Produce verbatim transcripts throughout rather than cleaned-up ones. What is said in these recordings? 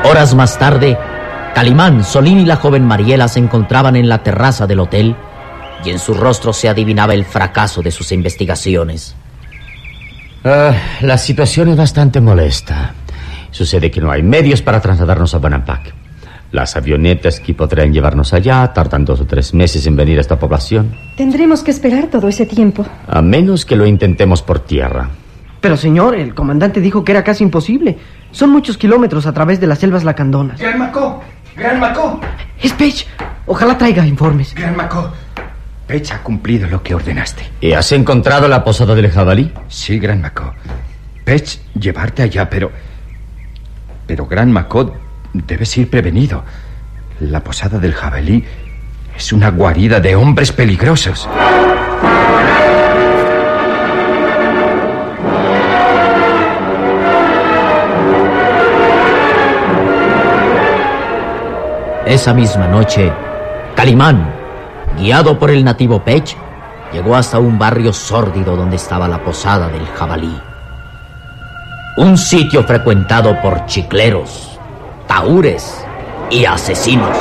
Horas más tarde, Calimán, Solín y la joven Mariela se encontraban en la terraza del hotel y en sus rostros se adivinaba el fracaso de sus investigaciones. Uh, la situación es bastante molesta. Sucede que no hay medios para trasladarnos a Bonampak. Las avionetas que podrían llevarnos allá tardan dos o tres meses en venir a esta población. Tendremos que esperar todo ese tiempo. A menos que lo intentemos por tierra. Pero señor, el comandante dijo que era casi imposible. Son muchos kilómetros a través de las selvas lacandonas. Gran Macó, Gran Macó. Es Pech. Ojalá traiga informes. Gran Macó, Pech ha cumplido lo que ordenaste. ¿Y has encontrado la posada del jabalí? Sí, Gran Macó. Pech, llevarte allá, pero... Pero, Gran Macó, debes ir prevenido. La posada del jabalí es una guarida de hombres peligrosos. Esa misma noche, Calimán, guiado por el nativo Pech, llegó hasta un barrio sórdido donde estaba la posada del jabalí. Un sitio frecuentado por chicleros, tahúres y asesinos.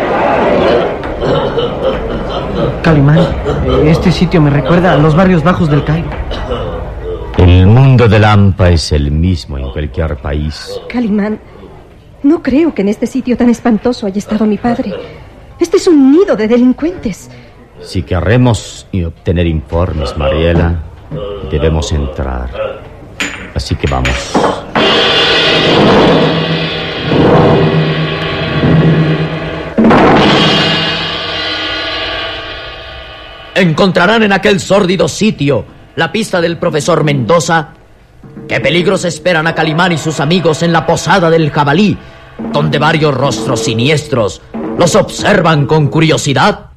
Calimán, este sitio me recuerda a los barrios bajos del Cairo. El mundo del Lampa es el mismo en cualquier país. Calimán, no creo que en este sitio tan espantoso haya estado mi padre. Este es un nido de delincuentes. Si queremos obtener informes, Mariela, debemos entrar. Así que vamos. Encontrarán en aquel sórdido sitio la pista del profesor Mendoza. ¿Qué peligros esperan a Calimán y sus amigos en la posada del jabalí, donde varios rostros siniestros los observan con curiosidad?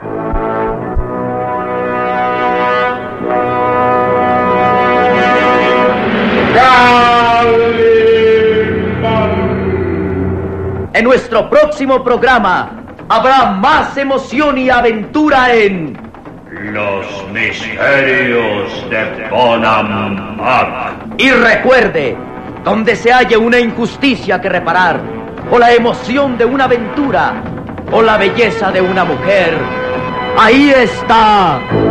En nuestro próximo programa habrá más emoción y aventura en Los misterios de Bonampak. Y recuerde, donde se halle una injusticia que reparar, o la emoción de una aventura, o la belleza de una mujer, ahí está